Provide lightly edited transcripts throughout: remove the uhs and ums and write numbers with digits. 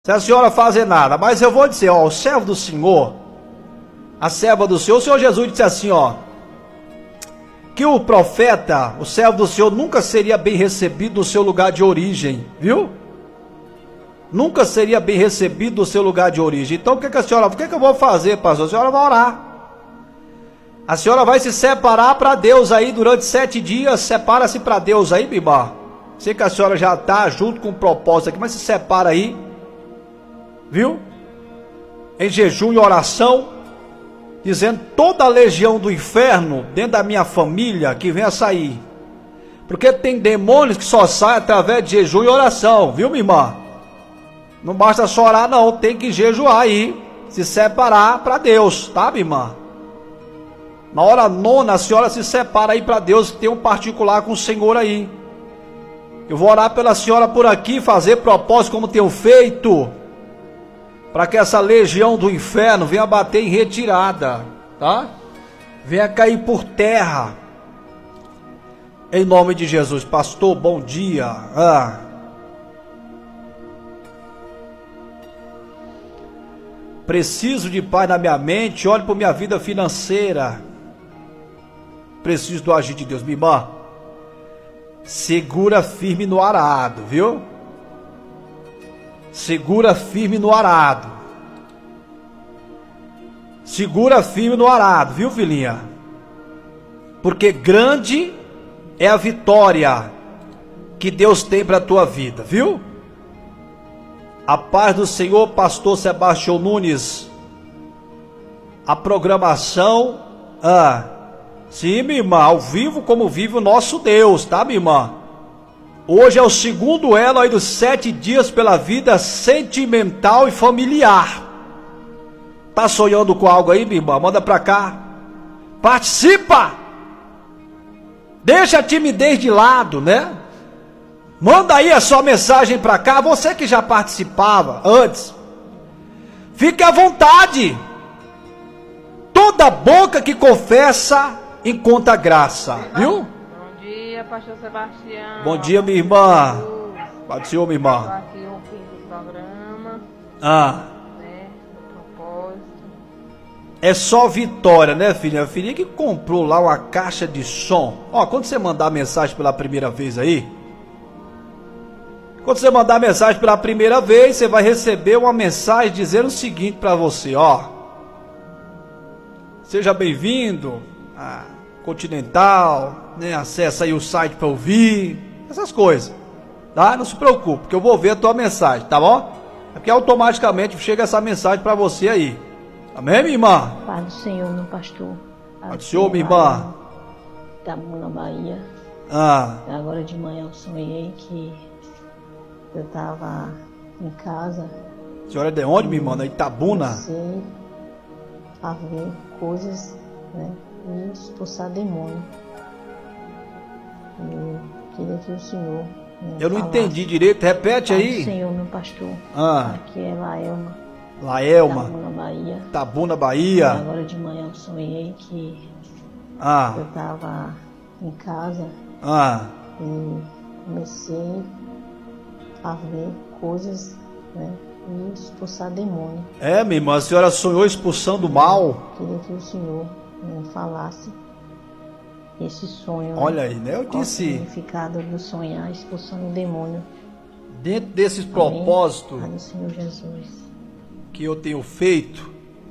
se a senhora fazer nada. Mas eu vou dizer, ó, o servo do Senhor, a serva do Senhor, o Senhor Jesus disse assim, ó, que o profeta, o servo do Senhor, nunca seria bem recebido no seu lugar de origem, viu? Nunca seria bem recebido no seu lugar de origem. Então o que a senhora, o que eu vou fazer, pastor? A senhora vai orar. A senhora vai se separar para Deus aí durante 7 dias, separa-se para Deus aí, Bibá. Sei que a senhora já está junto com o propósito aqui, mas se separa aí, viu? Em jejum e oração, dizendo toda a legião do inferno dentro da minha família que venha sair. Porque tem demônios que só saem através de jejum e oração, viu, minha irmã? Não basta só orar não, tem que jejuar aí, se separar para Deus, tá, minha irmã? Na hora 9, a senhora se separa aí para Deus, tem um particular com o Senhor aí. Eu vou orar pela senhora por aqui, fazer propósito como tenho feito, para que essa legião do inferno venha bater em retirada, tá? Venha cair por terra. Em nome de Jesus. Pastor, bom dia. Preciso de paz na minha mente, olhe para minha vida financeira. Preciso do agir de Deus. Minha irmã, segura firme no arado, viu? Segura firme no arado. Segura firme no arado, viu, filhinha? Porque grande é a vitória que Deus tem para a tua vida, viu? A paz do Senhor, pastor Sebastião Nunes. A programação, sim, minha irmã, ao vivo como vive o nosso Deus, tá, minha irmã? Hoje é o segundo elo aí dos 7 dias pela vida sentimental e familiar. Tá sonhando com algo aí, minha irmã? Manda pra cá. Participa! Deixa a timidez de lado, né? Manda aí a sua mensagem pra cá. Você que já participava antes, fique à vontade. Toda boca que confessa encontra graça, viu? Bom dia, pastor Sebastião. Bom dia, minha irmã. Pode ser, minha irmã. Estou aqui ouvindo o programa. Né, do propósito. É só vitória, né, filha? A filhinha que comprou lá uma caixa de som. Ó, quando você mandar a mensagem pela primeira vez aí, quando você mandar a mensagem pela primeira vez, você vai receber uma mensagem dizendo o seguinte para você, ó. Seja bem-vindo a Continental, né? Acessa aí o site para ouvir, essas coisas, tá? Não se preocupe, porque eu vou ver a tua mensagem, tá bom? É porque automaticamente chega essa mensagem para você aí. Amém, minha irmã? Pai do Senhor, meu pastor. Pai do Senhor, minha irmã. Itabuna, Bahia. Agora de manhã eu sonhei que eu estava em casa. A senhora é de onde, minha irmã? Da Itabuna? Comecei a ver coisas, né? E expulsar demônio. Eu queria que o Senhor... Eu não entendi direito, repete aí. Pai do Senhor, meu pastor. Aqui é Laelma. Laelma. Itabuna, Bahia. Itabuna, Bahia. Agora de manhã eu sonhei que eu estava em casa. E comecei a ver coisas, né? E expulsar demônio. É, minha irmã, a senhora sonhou expulsando o mal. Queria que o Senhor me falasse esse sonho. Olha aí, né? Eu qual disse. O significado do sonhar expulsando o demônio. Dentro desses propósitos do Senhor Jesus que eu tenho feito,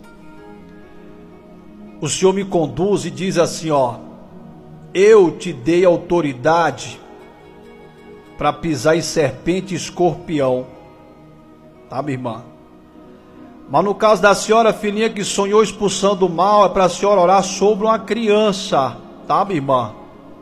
o Senhor me conduz e diz assim, ó: eu te dei autoridade para pisar em serpente e escorpião, tá, minha irmã? Mas no caso da senhora, filhinha, que sonhou expulsando o mal, é para a senhora orar sobre uma criança, tá, minha irmã?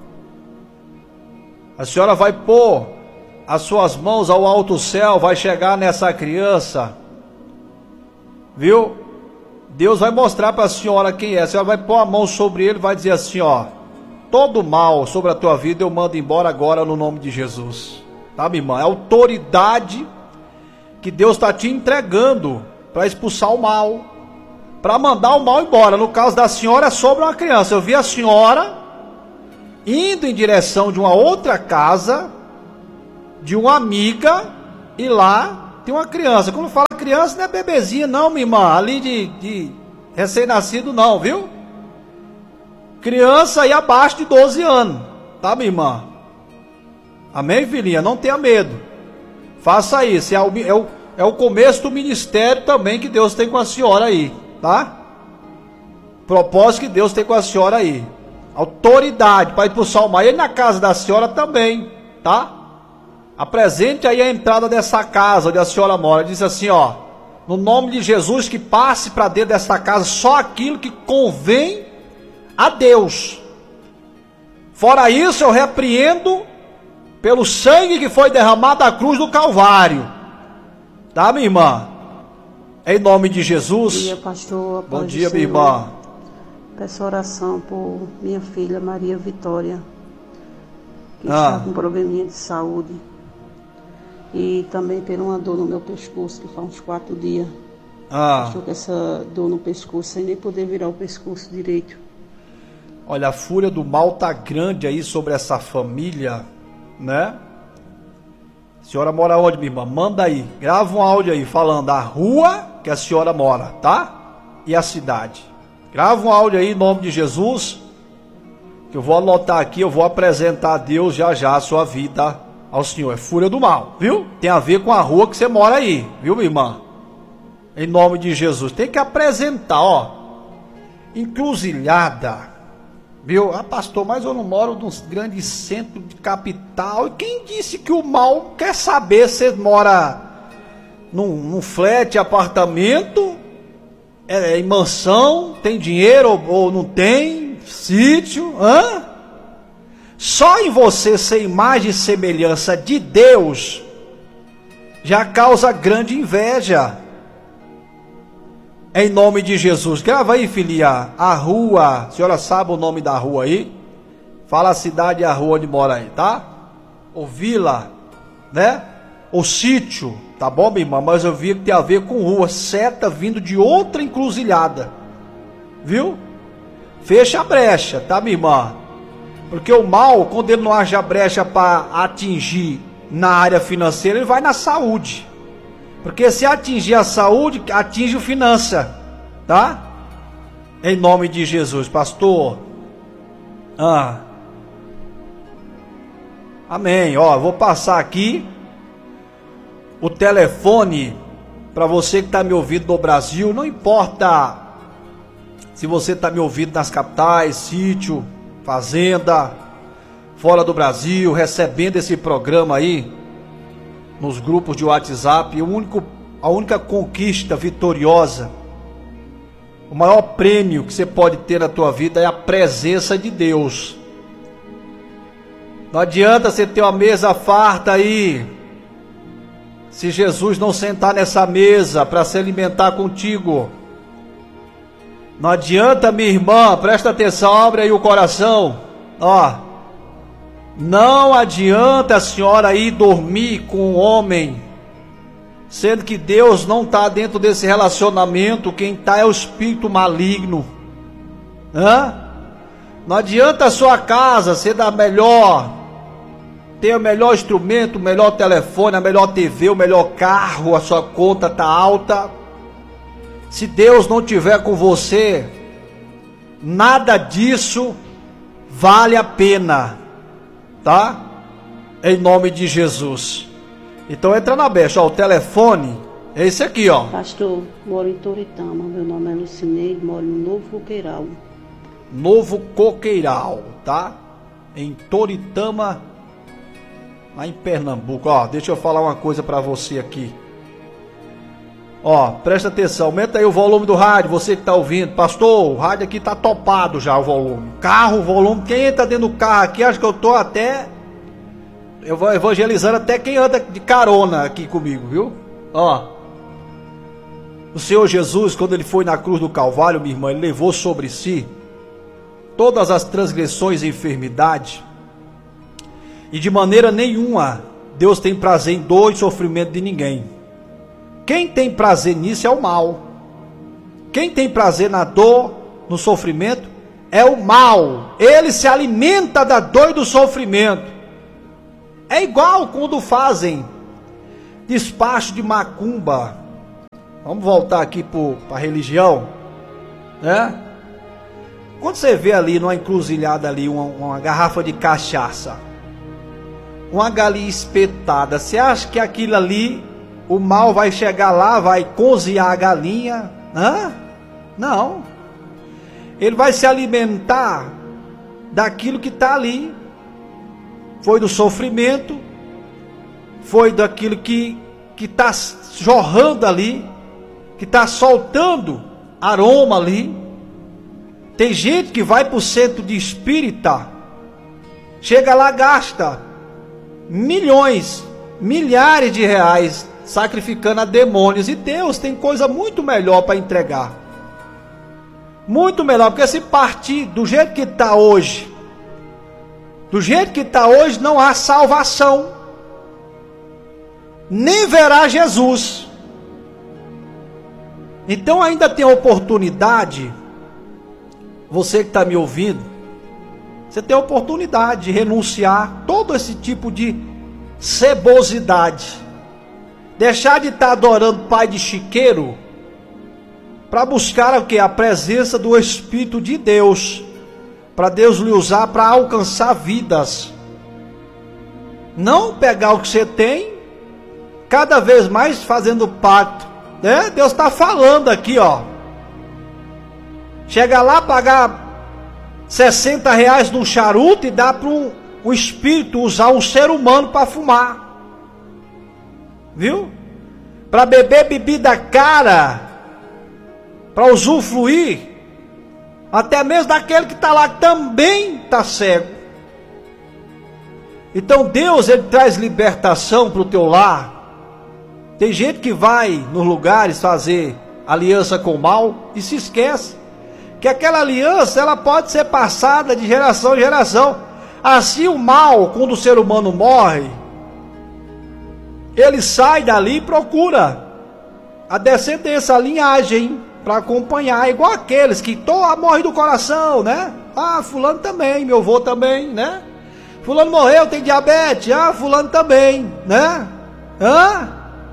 A senhora vai pôr as suas mãos ao alto céu, vai chegar nessa criança, viu? Deus vai mostrar para a senhora quem é. A senhora vai pôr a mão sobre ele, vai dizer assim, ó: todo mal sobre a tua vida eu mando embora agora no nome de Jesus, tá, minha irmã? É autoridade que Deus está te entregando para expulsar o mal, para mandar o mal embora. No caso da senhora é sobre uma criança. Eu vi a senhora indo em direção de uma outra casa, de uma amiga, e lá tem uma criança. Quando fala criança, não é bebezinha não, minha irmã, ali de recém-nascido não, viu? Criança aí abaixo de 12 anos, tá, minha irmã? Amém, filhinha? Não tenha medo. Faça isso, é o começo do ministério também que Deus tem com a senhora aí, tá? Propósito que Deus tem com a senhora aí. Autoridade para ir pro Salmo. Aí na casa da senhora também, tá? Apresente aí a entrada dessa casa onde a senhora mora. Diz assim, ó: no nome de Jesus, que passe para dentro dessa casa só aquilo que convém a Deus. Fora isso, eu repreendo pelo sangue que foi derramado na cruz do Calvário. Tá, minha irmã? Em nome de Jesus. Bom dia, pastor. Bom dia, minha irmã. Peço oração por minha filha Maria Vitória, que está com probleminha de saúde. E também por uma dor no meu pescoço, que faz uns 4 dias. Estou com essa dor no pescoço, sem nem poder virar o pescoço direito. Olha, a fúria do mal tá grande aí sobre essa família, né? A senhora mora onde, minha irmã? Manda aí, grava um áudio aí, falando a rua que a senhora mora, tá? E a cidade. Grava um áudio aí em nome de Jesus, que eu vou anotar aqui, eu vou apresentar a Deus já a sua vida ao Senhor. É fúria do mal, viu? Tem a ver com a rua que você mora aí, viu, minha irmã? Em nome de Jesus. Tem que apresentar, ó. Encruzilhada, viu? Ah, pastor, mas eu não moro num grande centro de capital. E quem disse que o mal quer saber se você mora num flat, apartamento, em mansão, tem dinheiro ou não tem, sítio, hã? Só em você ser imagem e semelhança de Deus já causa grande inveja. Em nome de Jesus. Grava aí, filha, a rua, a senhora sabe o nome da rua aí? Fala a cidade e a rua onde mora aí, tá? Ou vila, né? Ou sítio, tá bom, minha irmã? Mas eu vi que tem a ver com rua, seta vindo de outra encruzilhada, viu? Fecha a brecha, tá, minha irmã? Porque o mal, quando ele não acha brecha para atingir na área financeira, ele vai na saúde. Porque se atingir a saúde, atinge o finança, tá? Em nome de Jesus, pastor. Amém. Ó, vou passar aqui o telefone para você que está me ouvindo no Brasil. Não importa se você está me ouvindo nas capitais, sítio, fazenda, fora do Brasil, recebendo esse programa aí nos grupos de WhatsApp. A única conquista vitoriosa, o maior prêmio que você pode ter na tua vida é a presença de Deus. Não adianta você ter uma mesa farta aí, se Jesus não sentar nessa mesa para se alimentar contigo. Não adianta, minha irmã, presta atenção, abre aí o coração, ó. Não adianta a senhora ir dormir com um homem, sendo que Deus não está dentro desse relacionamento. Quem está é o espírito maligno. Não adianta a sua casa ser da melhor, ter o melhor instrumento, o melhor telefone, a melhor TV, o melhor carro, a sua conta está alta. Se Deus não tiver com você, nada disso vale a pena, tá? Em nome de Jesus. Então entra na brecha, ó, o telefone é esse aqui, ó. Pastor, moro em Toritama, meu nome é Lucineide, moro no Novo Coqueiral. Novo Coqueiral, tá? Em Toritama, lá em Pernambuco. Ó, deixa eu falar uma coisa pra você aqui. Ó, presta atenção, aumenta aí o volume do rádio, você que tá ouvindo. Pastor, o rádio aqui tá topado já, o volume. Carro, o volume, quem entra dentro do carro aqui, acho que eu tô até... Eu vou evangelizando até quem anda de carona aqui comigo, viu? Ó, o Senhor Jesus, quando ele foi na cruz do Calvário, minha irmã, ele levou sobre si todas as transgressões e enfermidades. E de maneira nenhuma Deus tem prazer em dor e sofrimento de ninguém. Quem tem prazer nisso é o mal. Quem tem prazer na dor, no sofrimento, é o mal. Ele se alimenta da dor e do sofrimento. É igual quando fazem despacho de macumba. Vamos voltar aqui para a religião, né? Quando você vê ali numa encruzilhada ali uma garrafa de cachaça, uma galinha espetada, você acha que aquilo ali, o mal vai chegar lá, vai cozinhar a galinha? Hã? Não. Ele vai se alimentar daquilo que está ali. Foi do sofrimento, foi daquilo que está jorrando ali, que está soltando aroma ali. Tem gente que vai para o centro de espírita, chega lá, gasta milhões, milhares de reais sacrificando a demônios, e Deus tem coisa muito melhor para entregar. Muito melhor, porque se partir do jeito que está hoje, não há salvação, nem verá Jesus. Então ainda tem a oportunidade, você que está me ouvindo, você tem a oportunidade de renunciar todo esse tipo de cebosidade, deixar de estar adorando pai de chiqueiro, para buscar o que? A presença do Espírito de Deus, para Deus lhe usar para alcançar vidas. Não pegar o que você tem, cada vez mais fazendo pacto, né? Deus está falando aqui, ó. Chega lá, pagar R$60 num charuto e dá para o Espírito usar um ser humano para fumar. Viu? Para beber bebida cara, para usufruir, até mesmo daquele que está lá, que também está cego. Então Deus, Ele traz libertação para o teu lar. Tem gente que vai nos lugares fazer aliança com o mal e se esquece que aquela aliança, ela pode ser passada de geração em geração. Assim o mal, quando o ser humano morre, ele sai dali e procura a descendência, a linhagem, para acompanhar, igual aqueles que morrem do coração, né? Ah, fulano também, meu avô também, né? Fulano morreu, tem diabetes, ah, fulano também, né? Hã?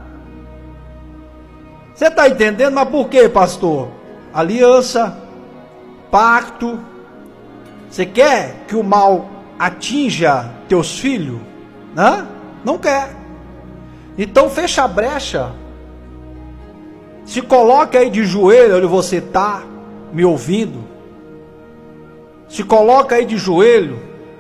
Você está entendendo? Mas por quê, pastor? Aliança, pacto. Você quer que o mal atinja teus filhos? Hã? Não quer. Então fecha a brecha. Se coloca aí de joelho onde você está me ouvindo. Se coloca aí de joelho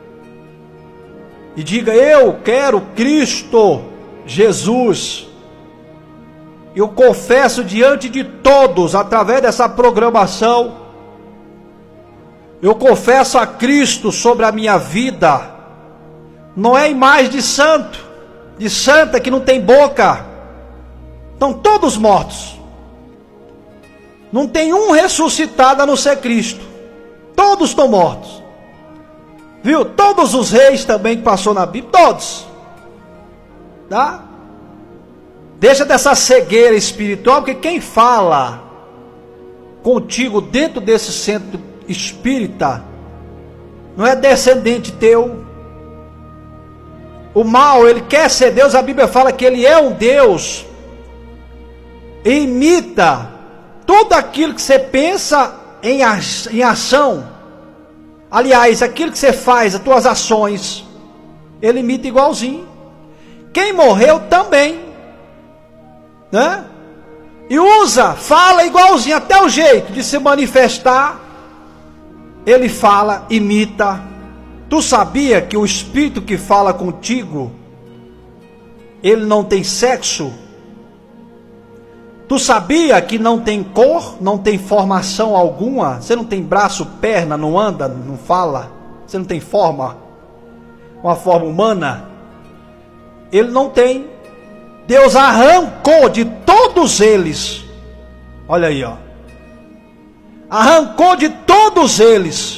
e diga: eu quero Cristo Jesus. Eu confesso diante de todos, através dessa programação, eu confesso a Cristo sobre a minha vida. Não é imagem de santo, de santa que não tem boca. Estão todos mortos. Não tem um ressuscitado a não ser Cristo. Todos estão mortos. Viu? Todos os reis também que passou na Bíblia, todos. Tá? Deixa dessa cegueira espiritual, porque quem fala contigo dentro desse centro espírita não é descendente teu. O mal, ele quer ser Deus. A Bíblia fala que ele é um Deus e imita tudo aquilo que você pensa em ação. Aliás, aquilo que você faz, as tuas ações, ele imita igualzinho. Quem morreu também, né? E fala igualzinho, até o jeito de se manifestar, ele fala, imita. Tu sabia que o Espírito que fala contigo, ele não tem sexo? Tu sabia que não tem cor, não tem formação alguma? Você não tem braço, perna, não anda, não fala? Você não tem forma, uma forma humana? Ele não tem. Deus arrancou de todos eles. Olha aí, ó. Arrancou de todos eles.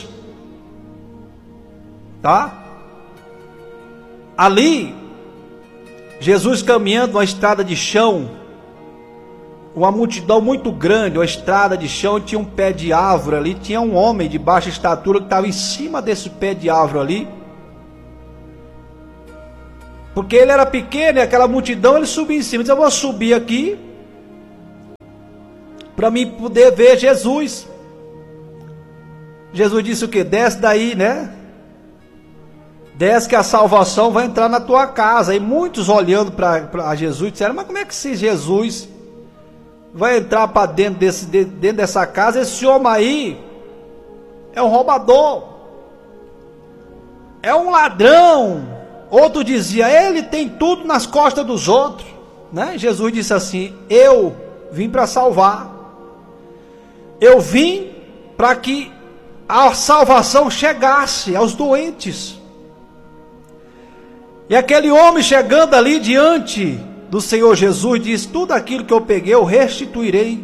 Tá? Ali, Jesus caminhando uma estrada de chão, uma multidão muito grande, uma estrada de chão, tinha um pé de árvore ali, tinha um homem de baixa estatura que estava em cima desse pé de árvore ali. Porque ele era pequeno e aquela multidão, ele subia em cima. Ele disse, eu vou subir aqui para mim poder ver Jesus. Jesus disse o quê? Desce daí, né? Desce que a salvação vai entrar na tua casa. E muitos olhando para Jesus disseram, mas como é que esse Jesus vai entrar para dentro dessa casa? Esse homem aí é um roubador, é um ladrão. Outro dizia, ele tem tudo nas costas dos outros, né? Jesus disse assim, eu vim para salvar, eu vim para que a salvação chegasse aos doentes. E aquele homem chegando ali diante do Senhor Jesus, diz, tudo aquilo que eu peguei eu restituirei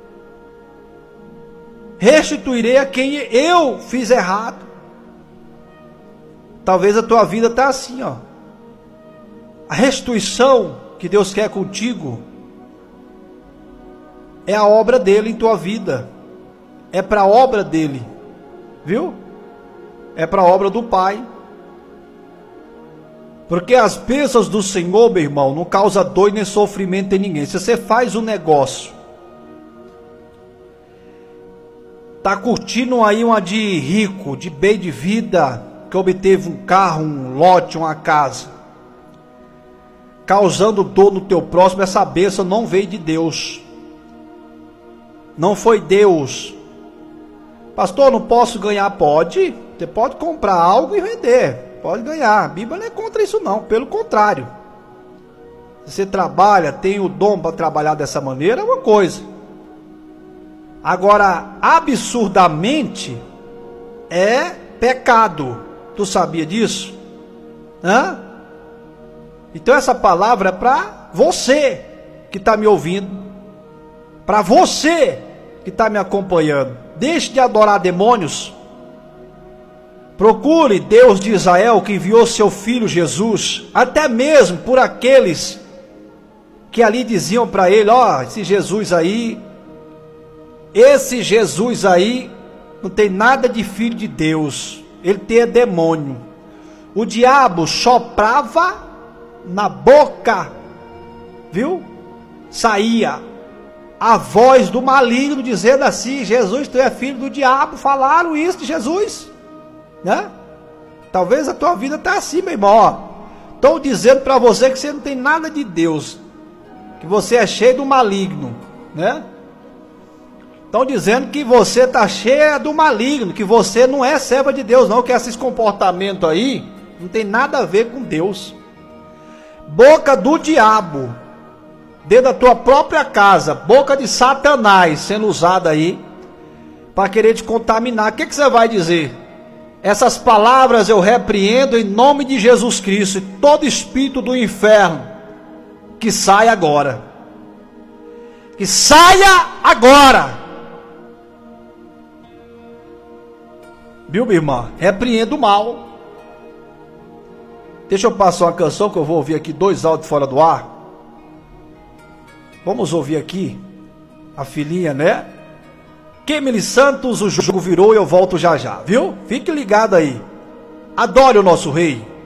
a quem eu fiz errado. Talvez a tua vida está assim, ó. A restituição que Deus quer contigo é a obra dele em tua vida. É para a obra dele, viu? É para a obra do Pai. Porque as bênçãos do Senhor, meu irmão, não causa dor nem sofrimento em ninguém. Se você faz um negócio, tá curtindo aí uma de rico, de bem de vida, que obteve um carro, um lote, uma casa, causando dor no teu próximo, essa bênção não veio de Deus. Não foi Deus. Pastor, não posso ganhar? Pode. Você pode comprar algo e vender. Pode ganhar. A Bíblia não é contra isso não. Pelo contrário. Se você trabalha, tem o dom para trabalhar dessa maneira, é uma coisa. Agora, absurdamente, é pecado. Tu sabia disso? Hã? Então essa palavra é para você que está me ouvindo, para você que está me acompanhando. Deixe de adorar demônios. Procure Deus de Israel, que enviou seu filho Jesus, até mesmo por aqueles que ali diziam para ele, ó, esse Jesus aí não tem nada de filho de Deus, ele tem demônio. O diabo soprava na boca, viu? Saía a voz do maligno dizendo assim, Jesus, tu é filho do diabo. Falaram isso de Jesus, né? Talvez a tua vida está assim, meu irmão, ó. Estão dizendo para você que você não tem nada de Deus, que você é cheio do maligno, né? Estão dizendo que você está cheia do maligno, que você não é serva de Deus não, que esses comportamentos aí não tem nada a ver com Deus. Boca do diabo, dentro da tua própria casa, boca de Satanás sendo usada aí para querer te contaminar. O que você vai dizer? Essas palavras eu repreendo em nome de Jesus Cristo, e todo espírito do inferno que saia agora, que saia agora. Viu, minha irmã? Repreendo o mal. Deixa eu passar uma canção que eu vou ouvir aqui, 2 áudios fora do ar. Vamos ouvir aqui a filhinha, né? Kemily Santos, o jogo virou e eu volto já já, viu? Fique ligado aí. Adore o nosso rei.